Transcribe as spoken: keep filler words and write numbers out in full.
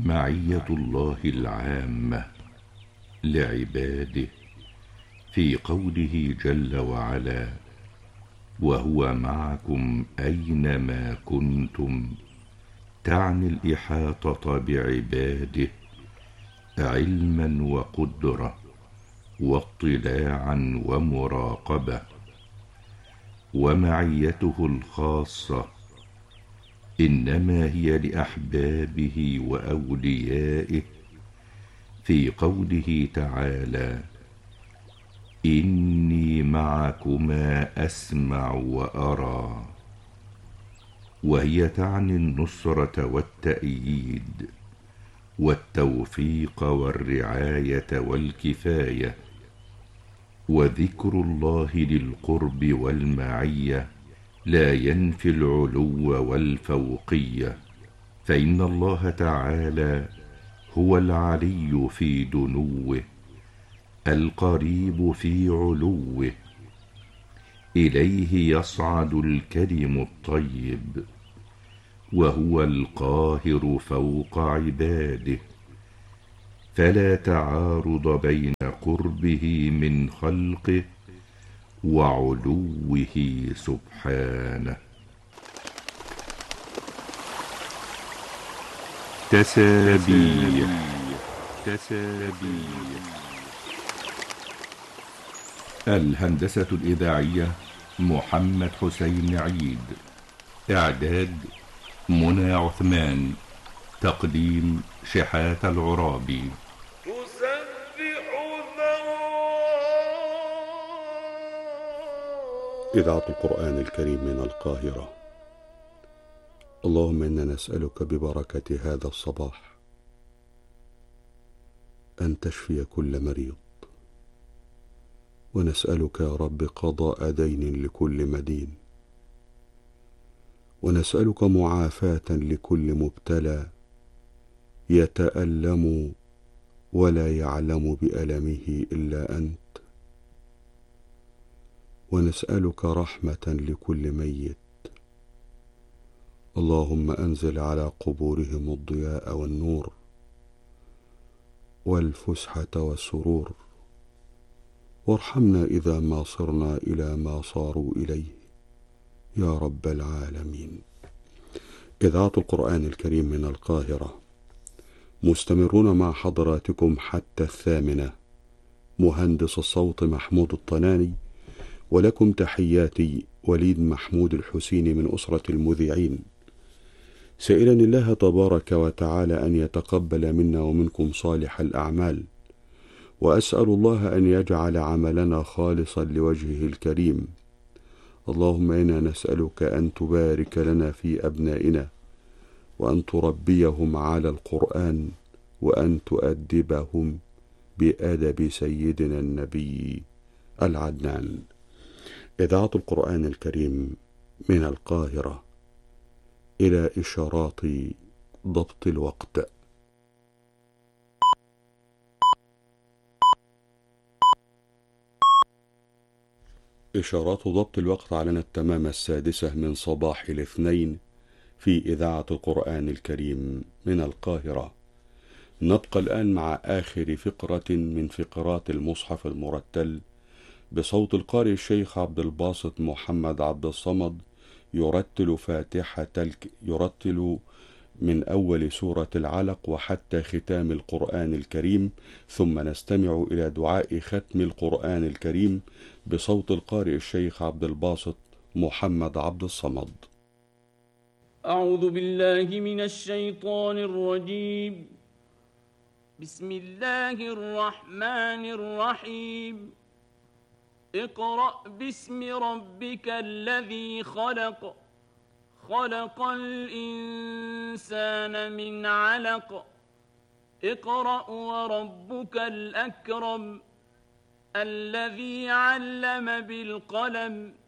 معية الله العامة لعباده في قوله جل وعلا: وهو معكم أينما كنتم، تعني الإحاطة بعباده علما وقدرة واطلاعا ومراقبة. ومعيته الخاصة إنما هي لأحبابه وأوليائه في قوله تعالى: إني معكما أسمع وأرى. وهي تعني النصرة والتأييد والتوفيق والرعاية والكفاية. وذكر الله للقرب والمعية لا ينفي العلو والفوقية، فإن الله تعالى هو العلي في دنوه، القريب في علوه، إليه يصعد الكلم الطيب، وهو القاهر فوق عباده، فلا تعارض بين قربه من خلقه وعلوه سبحانه. تسابيح تسابيح الهندسة الإذاعية محمد حسين عيد، إعداد منى عثمان، تقديم شحات العرابي. إذاعة القرآن الكريم من القاهرة. اللهم إنا نسألك ببركة هذا الصباح أن تشفي كل مريض، ونسألك يا رب قضاء دين لكل مدين، ونسألك معافاة لكل مبتلى يتألم ولا يعلم بألمه إلا أنت، ونسألك رحمة لكل ميت. اللهم أنزل على قبورهم الضياء والنور والفسحة والسرور، وارحمنا إذا ما صرنا إلى ما صاروا إليه يا رب العالمين. إذاعة القرآن الكريم من القاهرة، مستمرون مع حضراتكم حتى الثامنة. مهندس الصوت محمود الطناني، ولكم تحياتي وليد محمود الحسيني من أسرة المذيعين، سائلا الله تبارك وتعالى أن يتقبل منا ومنكم صالح الأعمال، وأسأل الله أن يجعل عملنا خالصا لوجهه الكريم. اللهم إنا نسألك أن تبارك لنا في أبنائنا، وأن تربيهم على القرآن، وأن تؤدبهم بأدب سيدنا النبي العدنان. إذاعة القرآن الكريم من القاهرة، إلى إشارات ضبط الوقت. إشارات ضبط الوقت على التمام السادسة من صباح الاثنين في إذاعة القرآن الكريم من القاهرة. نبقى الآن مع آخر فقرة من فقرات المصحف المرتل بصوت القارئ الشيخ عبد الباسط محمد عبد الصمد، يرتل فاتحة الك... يرتل من أول سورة العلق وحتى ختام القرآن الكريم، ثم نستمع إلى دعاء ختم القرآن الكريم بصوت القارئ الشيخ عبد الباسط محمد عبد الصمد. أعوذ بالله من الشيطان الرجيم. بسم الله الرحمن الرحيم. اقرأ باسم ربك الذي خلق خلق الإنسان من علق اقرأ وربك الأكرم الذي علم بالقلم